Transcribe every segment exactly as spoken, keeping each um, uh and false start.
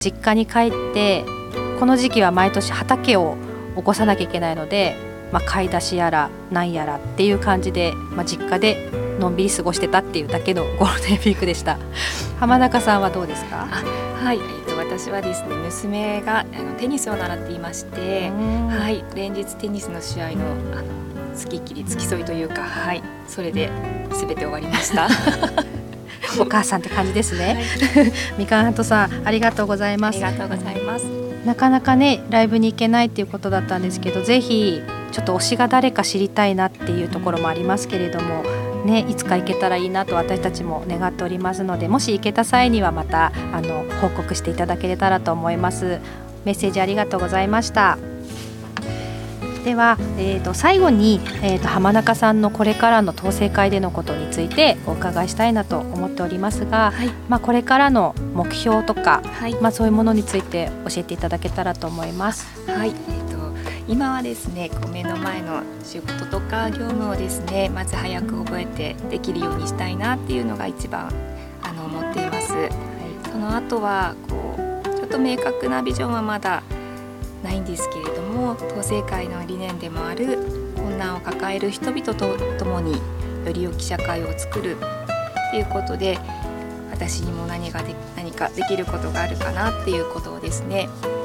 実家に帰ってこの時期は毎年畑を起こさなきゃいけないので、まあ、買い出しやらなんやらっていう感じで、まあ、実家でのんびり過ごしてたっていうだけのゴールデンウィークでした。浜中さんはどうですか？ あ、はい、えー、と私はですね、娘があのテニスを習っていまして、はい、連日テニスの試合のあの付きっきり付き添いというか、はい、それで全て終わりました。 お母さんって感じですね。はい、みかんハントさん、ありがとうございます。 ありがとうございます。 なかなかねライブに行けないっていうことだったんですけど、ぜひちょっと推しが誰か知りたいなっていうところもありますけれどもね、いつか行けたらいいなと私たちも願っておりますので、もし行けた際にはまたあの報告していただけたらと思います。メッセージありがとうございました。では、えー、と最後に、えー、と浜中さんのこれからの統制会でのことについてお伺いしたいなと思っておりますが、はい、まあ、これからの目標とか、はい、まあ、そういうものについて教えていただけたらと思います。 はい、えー、と今はですね、こう目の前の仕事とか業務をですね、まず早く覚えてできるようにしたいなっていうのが一番あの思っています。はい、その後はこうちょっと明確なビジョンはまだないんですけれども、統制会の理念でもある困難を抱える人々と共により良き社会を作るということで、私にも何がで何かできることがあるかなっていうことをですね、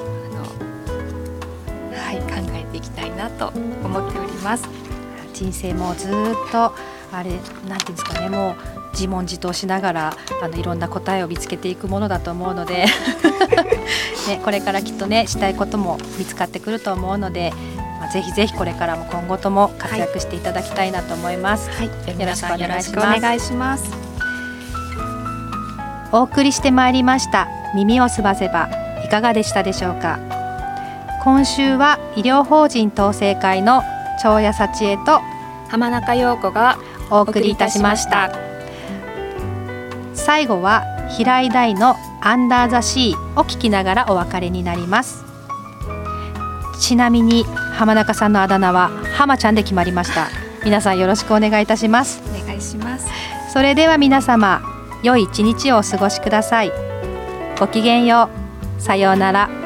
あの、はい、考えていきたいなと思っております。 人生もずっとあれなんていうんですかね、もう自問自答しながらあのいろんな答えを見つけていくものだと思うので、ね、これからきっとねしたいことも見つかってくると思うので、まあ、ぜひぜひこれからも今後とも活躍していただきたいなと思います。はい、よろしくお願いします。 お願いします。 お送りしてまいりました耳をすばせばいかがでしたでしょうか。今週は医療法人統制会の長谷幸恵と浜中陽子がお送りいたしました。最後は平井大のアンダーザシーを聞きながらお別れになります。ちなみに浜中さんのあだ名は浜ちゃんで決まりました。皆さんよろしくお願いいたします。 お願いします。 それでは皆様良い一日をお過ごしください。ごきげんよう。さようなら。